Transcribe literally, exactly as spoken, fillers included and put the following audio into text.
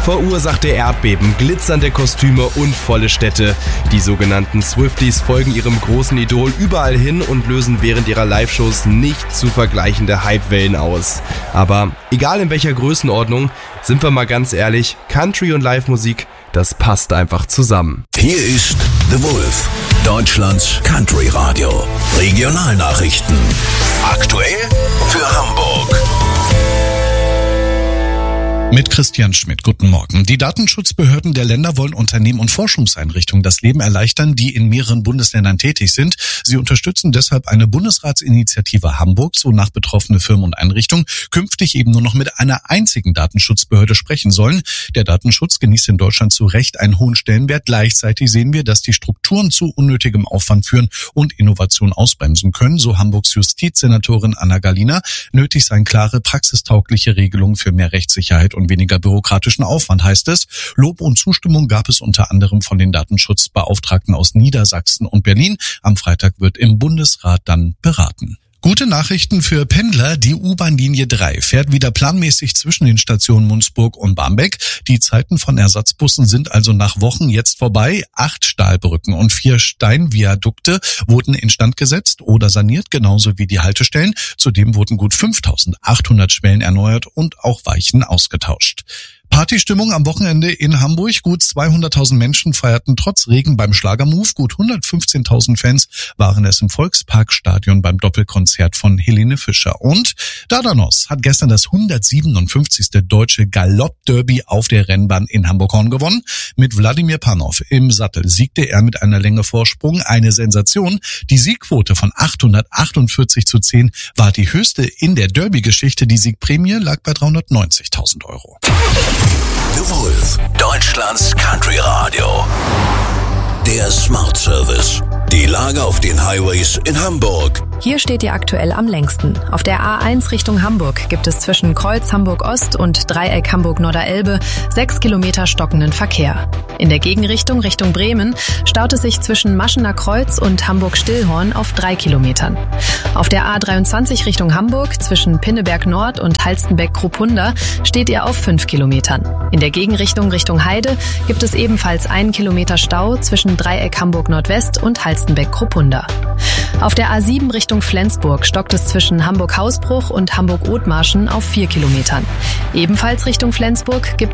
Verursachte Erdbeben, glitzernde Kostüme und volle Städte. Die sogenannten Swifties folgen ihrem großen Idol überall hin und lösen während ihrer Live-Shows nicht zu vergleichende Hypewellen aus. Aber egal in welcher Größenordnung, sind wir mal ganz ehrlich, Country und Live-Musik, das passt einfach zusammen. Hier ist The Wolf, Deutschlands Country-Radio. Regionalnachrichten. Aktuell für Hamburg. Mit Christian Schmidt. Guten Morgen. Die Datenschutzbehörden der Länder wollen Unternehmen und Forschungseinrichtungen das Leben erleichtern, die in mehreren Bundesländern tätig sind. Sie unterstützen deshalb eine Bundesratsinitiative Hamburgs, wonach betroffene Firmen und Einrichtungen künftig eben nur noch mit einer einzigen Datenschutzbehörde sprechen sollen. Der Datenschutz genießt in Deutschland zu Recht einen hohen Stellenwert. Gleichzeitig sehen wir, dass die Strukturen zu unnötigem Aufwand führen und Innovation ausbremsen können, so Hamburgs Justizsenatorin Anna Gallina. Nötig seien klare, praxistaugliche Regelungen für mehr Rechtssicherheit und weniger bürokratischen Aufwand, heißt es. Lob und Zustimmung gab es unter anderem von den Datenschutzbeauftragten aus Niedersachsen und Berlin. Am Freitag wird im Bundesrat dann beraten. Gute Nachrichten für Pendler. Die U-Bahn-Linie drei fährt wieder planmäßig zwischen den Stationen Munzburg und Barmbek. Die Zeiten von Ersatzbussen sind also nach Wochen jetzt vorbei. Acht Stahlbrücken und vier Steinviadukte wurden instand gesetzt oder saniert, genauso wie die Haltestellen. Zudem wurden gut fünftausendachthundert Schwellen erneuert und auch Weichen ausgetauscht. Partystimmung am Wochenende in Hamburg. Gut zweihunderttausend Menschen feierten trotz Regen beim Schlagermove. Gut hundertfünfzehntausend Fans waren es im Volksparkstadion beim Doppelkonzert von Helene Fischer. Und Dardanos hat gestern das hundertsiebenundfünfzigste deutsche Galopp-Derby auf der Rennbahn in Hamburg-Horn gewonnen. Mit Wladimir Panov im Sattel siegte er mit einer Länge Vorsprung. Eine Sensation. Die Siegquote von achthundertachtundvierzig zu zehn war die höchste in der Derby-Geschichte. Die Siegprämie lag bei dreihundertneunzigtausend Euro. The Wolf, Deutschlands Country Radio. Der Smart Service. Die Lage auf den Highways in Hamburg. Hier steht ihr aktuell am längsten. Auf der A eins Richtung Hamburg gibt es zwischen Kreuz Hamburg-Ost und Dreieck Hamburg-Norderelbe sechs Kilometer stockenden Verkehr. In der Gegenrichtung Richtung Bremen staut es sich zwischen Maschener Kreuz und Hamburg-Stillhorn auf drei Kilometern. Auf der A dreiundzwanzig Richtung Hamburg zwischen Pinneberg Nord und Halstenbeck-Kruppunda steht ihr auf fünf Kilometern. In der Gegenrichtung Richtung Heide gibt es ebenfalls einen Kilometer Stau zwischen Dreieck Hamburg-Nordwest und Halstenbeck-Kruppunda. Auf der A sieben Richtung Flensburg stockt es zwischen Hamburg-Hausbruch und Hamburg-Othmarschen auf vier Kilometern. Ebenfalls Richtung Flensburg gibt